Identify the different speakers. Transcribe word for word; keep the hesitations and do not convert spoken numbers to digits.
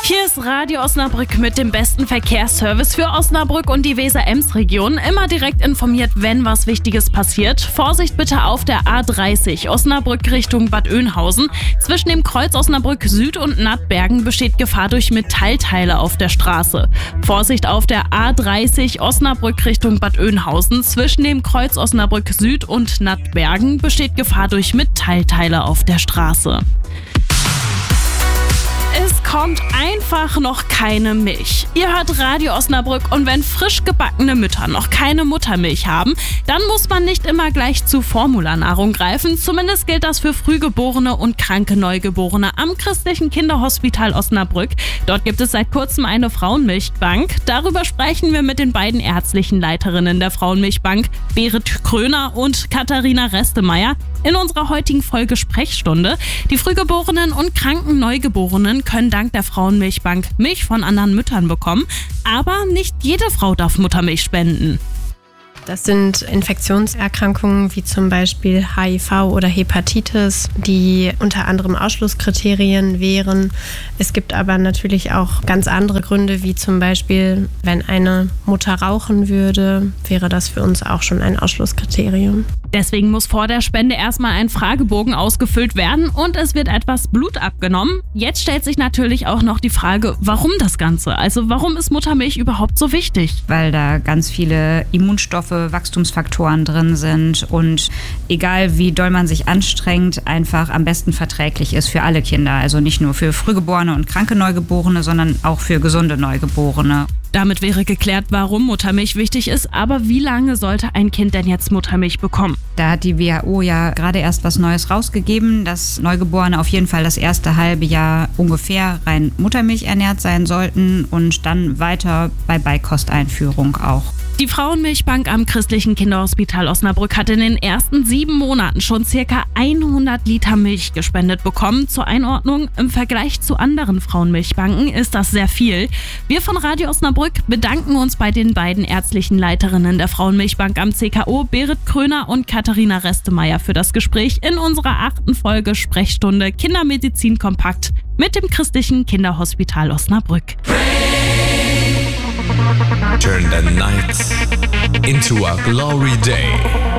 Speaker 1: Hier ist Radio Osnabrück mit dem besten Verkehrsservice für Osnabrück und die Weser-Ems-Region. Immer direkt informiert, wenn was Wichtiges passiert. Vorsicht bitte auf der A dreißig Osnabrück Richtung Bad Oeynhausen. Zwischen dem Kreuz Osnabrück Süd und Nattbergen besteht Gefahr durch Metallteile auf der Straße. Vorsicht auf der A dreißig Osnabrück Richtung Bad Oeynhausen. Zwischen dem Kreuz Osnabrück Süd und Nattbergen besteht Gefahr durch Metallteile auf der Straße. Es kommt einfach noch keine Milch. Ihr hört Radio Osnabrück und wenn frisch gebackene Mütter noch keine Muttermilch haben, dann muss man nicht immer gleich zu Formularnahrung greifen. Zumindest gilt das für Frühgeborene und kranke Neugeborene am Christlichen Kinderhospital Osnabrück. Dort gibt es seit kurzem eine Frauenmilchbank. Darüber sprechen wir mit den beiden ärztlichen Leiterinnen der Frauenmilchbank, Berit Kröner und Katharina Restemeier, in unserer heutigen Folge Sprechstunde. Die Frühgeborenen und kranken Neugeborenen können dank der Frauenmilchbank Milch von anderen Müttern bekommen, aber nicht jede Frau darf Muttermilch spenden.
Speaker 2: Das sind Infektionserkrankungen wie zum Beispiel H I V oder Hepatitis, die unter anderem Ausschlusskriterien wären. Es gibt aber natürlich auch ganz andere Gründe, wie zum Beispiel, wenn eine Mutter rauchen würde, wäre das für uns auch schon ein Ausschlusskriterium.
Speaker 1: Deswegen muss vor der Spende erstmal ein Fragebogen ausgefüllt werden und es wird etwas Blut abgenommen. Jetzt stellt sich natürlich auch noch die Frage, warum das Ganze? Also warum ist Muttermilch überhaupt so wichtig?
Speaker 3: Weil da ganz viele Immunstoffe, Wachstumsfaktoren drin sind und egal wie doll man sich anstrengt, einfach am besten verträglich ist für alle Kinder. Also nicht nur für Frühgeborene und kranke Neugeborene, sondern auch für gesunde Neugeborene.
Speaker 1: Damit wäre geklärt, warum Muttermilch wichtig ist, aber wie lange sollte ein Kind denn jetzt Muttermilch bekommen?
Speaker 3: Da hat die W H O ja gerade erst was Neues rausgegeben, dass Neugeborene auf jeden Fall das erste halbe Jahr ungefähr rein Muttermilch ernährt sein sollten und dann weiter bei Beikosteinführung auch.
Speaker 1: Die Frauenmilchbank am Christlichen Kinderhospital Osnabrück hat in den ersten sieben Monaten schon circa hundert Liter Milch gespendet bekommen. Zur Einordnung, im Vergleich zu anderen Frauenmilchbanken ist das sehr viel. Wir von Radio Osnabrück bedanken uns bei den beiden ärztlichen Leiterinnen der Frauenmilchbank am C K O, Berit Kröner und Katharina Restemeier, für das Gespräch in unserer achten Folge Sprechstunde Kindermedizin kompakt mit dem Christlichen Kinderhospital Osnabrück.
Speaker 4: Turn the night into a glory day.